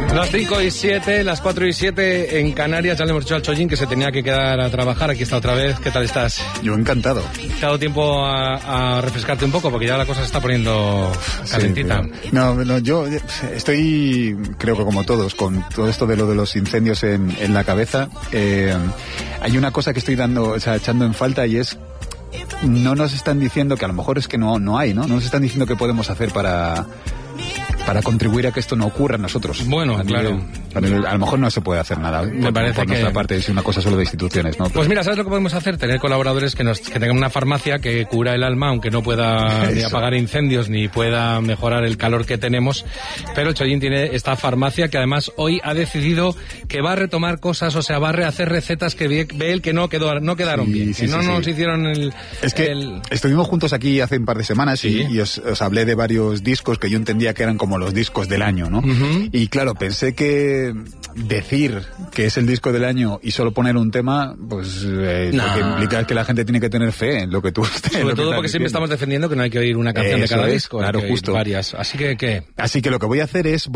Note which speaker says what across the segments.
Speaker 1: Las 5 y 7, las 4 y 7 en Canarias. Ya le hemos dicho al Chollín que se tenía que quedar a trabajar. Aquí está otra vez. ¿Qué tal estás?
Speaker 2: Yo encantado.
Speaker 1: ¿Te ha dado tiempo a refrescarte un poco? Porque ya la cosa se está poniendo calentita.
Speaker 2: Sí, no, yo estoy, creo que como todos, con todo esto de los incendios en la cabeza. Hay una cosa que estoy echando en falta, y es: no nos están diciendo, que a lo mejor es que no hay, ¿no? No nos están diciendo qué podemos hacer para contribuir a que esto no ocurra a nosotros.
Speaker 1: Bueno, claro.
Speaker 2: A lo mejor no se puede hacer nada.
Speaker 1: Me parece
Speaker 2: por nuestra parte, es una cosa solo de instituciones, ¿no?
Speaker 1: Pues mira, ¿sabes lo que podemos hacer? Tener colaboradores que tengan una farmacia que cura el alma, aunque no pueda ni apagar incendios ni pueda mejorar el calor que tenemos. Pero el Chollín tiene esta farmacia que además hoy ha decidido que va a retomar cosas, o sea, va a rehacer recetas que ve él que no quedaron bien.
Speaker 2: Sí,
Speaker 1: que no nos hicieron
Speaker 2: Es que estuvimos juntos aquí hace un par de semanas y os hablé de varios discos que yo entendía que eran como los discos del año, ¿no? Uh-huh. Y claro, pensé que decir que es el disco del año y solo poner un tema, pues lo que implica es que la gente tiene que tener fe en lo que tú estés.
Speaker 1: Sobre todo porque siempre estamos defendiendo que no hay que oír una canción de cada disco,
Speaker 2: claro, justo.
Speaker 1: Varias. Así que
Speaker 2: lo que voy a hacer es,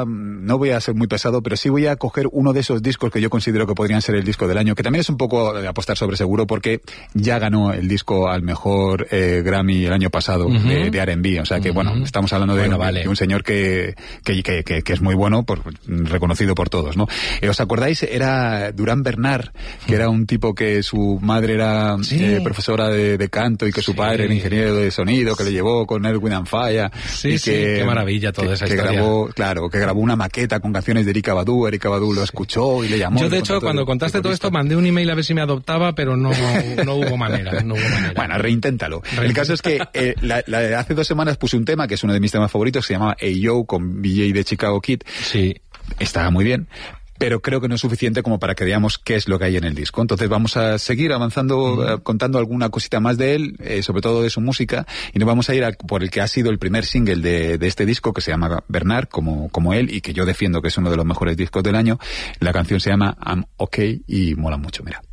Speaker 2: no voy a ser muy pesado, pero sí voy a coger uno de esos discos que yo considero que podrían ser el disco del año, que también es un poco de apostar sobre seguro, porque ya ganó el disco al mejor Grammy el año pasado, uh-huh, de R&B. O sea que, bueno, estamos hablando de un señor que es muy bueno, reconocido por todos, ¿no? ¿Os acordáis? Era Durán Bernard, que era un tipo que su madre era profesora de canto y que su padre era ingeniero de sonido, que le llevó con Erwin and Fire.
Speaker 1: Qué maravilla toda esa historia.
Speaker 2: Que grabó una maqueta con canciones de Erykah Badu. Erykah Badu lo escuchó y le llamó.
Speaker 1: Yo, de hecho, cuando contaste todo esto, mandé un email a ver si me adoptaba, pero no hubo manera.
Speaker 2: Bueno, reinténtalo. El caso es que hace 2 semanas puse un tema que es uno de mis temas favoritos, que se llama Hey Yo, con BJ de Chicago Kid.
Speaker 1: Sí.
Speaker 2: Está muy bien, pero creo que no es suficiente como para que veamos qué es lo que hay en el disco. Entonces vamos a seguir avanzando, contando alguna cosita más de él, sobre todo de su música, y nos vamos a ir por el que ha sido el primer single de este disco, que se llama Bernard, como él, y que yo defiendo que es uno de los mejores discos del año. La canción se llama I'm Okay y mola mucho, mira.